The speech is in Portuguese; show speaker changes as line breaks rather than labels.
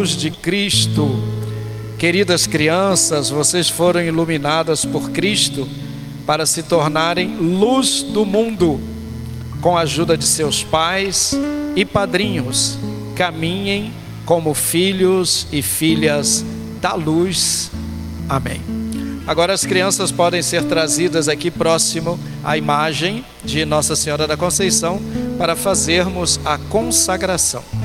luz de Cristo. Queridas crianças, vocês foram iluminadas por Cristo para se tornarem luz do mundo. Com a ajuda de seus pais e padrinhos, caminhem como filhos e filhas da luz. Amém. Agora as crianças podem ser trazidas aqui próximo à imagem de Nossa Senhora da Conceição para fazermos a consagração.